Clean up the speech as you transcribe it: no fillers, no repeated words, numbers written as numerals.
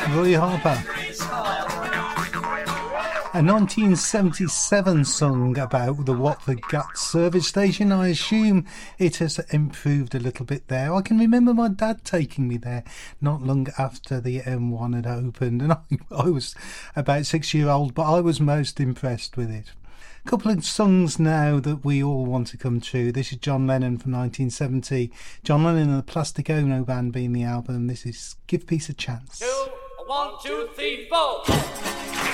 Roy Harper. A 1977 song about the Watford Guts service station. I assume it has improved a little bit there. I can remember my dad taking me there not long after the M1 had opened, and I was about 6-year-old, but I was most impressed with it. A couple of songs now that we all want to come true. This is John Lennon from 1970. John Lennon and the Plastic Ono Band being the album. This is Give Peace a Chance. 1, 2, 3, 4.